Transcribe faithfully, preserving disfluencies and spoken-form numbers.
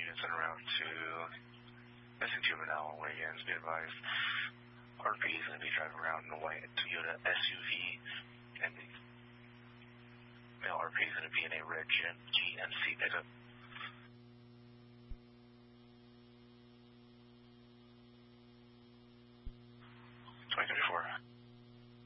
agents in round two. Missing two Manal Wiggins, be advised. R P is going to be driving around in a white Toyota S U V, and the male R P is going to be in a red G M C pickup.